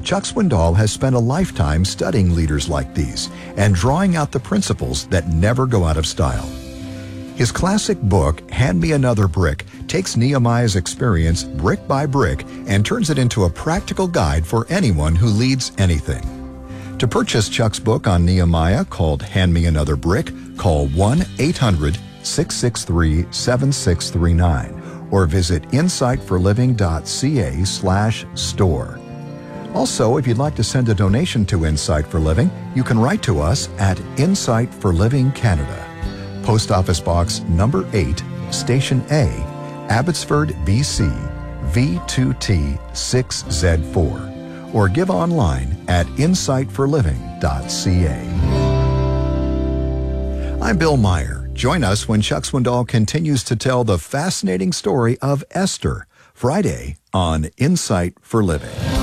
Chuck Swindoll has spent a lifetime studying leaders like these and drawing out the principles that never go out of style. His classic book, Hand Me Another Brick, takes Nehemiah's experience brick by brick and turns it into a practical guide for anyone who leads anything. To purchase Chuck's book on Nehemiah, called Hand Me Another Brick, call 1-800-663-7639 or visit insightforliving.ca/store. Also, if you'd like to send a donation to Insight for Living, you can write to us at Insight for Living Canada, Post Office Box number 8, Station A, Abbotsford, BC, V2T6Z4, or give online at insightforliving.ca. I'm Bill Meyer. Join us when Chuck Swindoll continues to tell the fascinating story of Esther, Friday on Insight for Living.